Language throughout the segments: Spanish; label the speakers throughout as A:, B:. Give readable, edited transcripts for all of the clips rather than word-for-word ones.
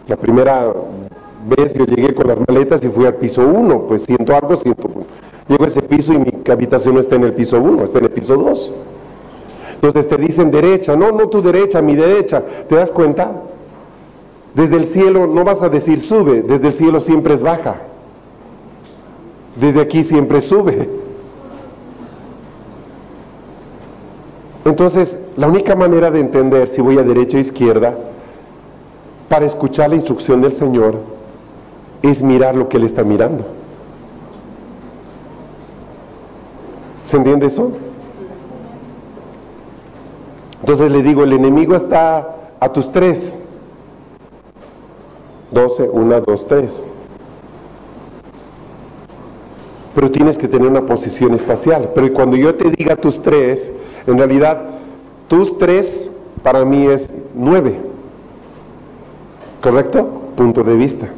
A: La primera vez yo llegué con las maletas y fui al piso 1, pues siento algo, llego a ese piso y mi habitación no está en el piso 1, está en el piso 2. Entonces te dicen derecha, no tu derecha, mi derecha, ¿te das cuenta? Desde el cielo no vas a decir sube, desde el cielo siempre es baja. Desde aquí siempre sube. Entonces, la única manera de entender si voy a derecha o izquierda, para escuchar la instrucción del Señor, es mirar lo que Él está mirando. ¿Se entiende eso? Entonces le digo, el enemigo está a tus 3. 12, 1, 2, 3. Pero tienes que tener una posición espacial. Pero cuando yo te diga tus 3, en realidad, tus 3 para mí es 9. ¿Correcto? Punto de vista.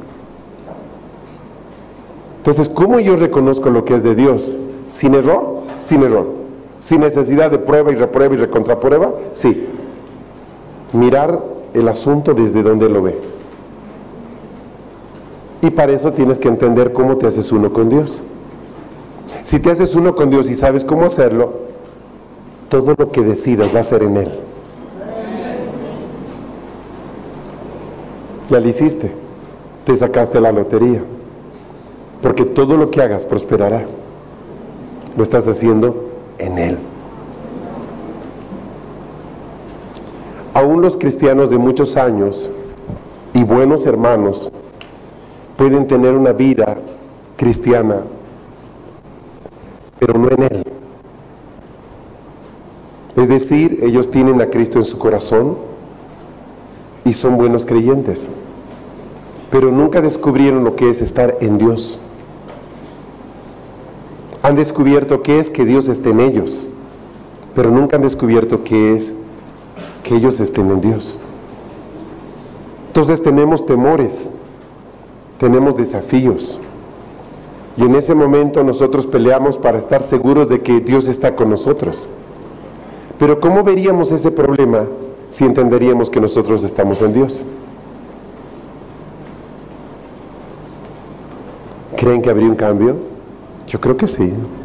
A: Entonces, ¿cómo yo reconozco lo que es de Dios? ¿Sin error? Sin error. ¿Sin necesidad de prueba y reprueba y recontraprueba? Sí. Mirar el asunto desde donde lo ve. Y para eso tienes que entender cómo te haces uno con Dios. Si te haces uno con Dios y sabes cómo hacerlo, todo lo que decidas va a ser en Él. Ya lo hiciste, te sacaste la lotería, porque todo lo que hagas prosperará. Lo estás haciendo en Él. Aún los cristianos de muchos años y buenos hermanos pueden tener una vida cristiana, pero no en Él. Es decir, ellos tienen a Cristo en su corazón y son buenos creyentes, pero nunca descubrieron lo que es estar en Dios. Han descubierto qué es que Dios esté en ellos, pero nunca han descubierto qué es que ellos estén en Dios. Entonces tenemos temores, tenemos desafíos, y en ese momento nosotros peleamos para estar seguros de que Dios está con nosotros. Pero ¿cómo veríamos ese problema si entenderíamos que nosotros estamos en Dios? ¿Creen que habría un cambio? Yo creo que sí.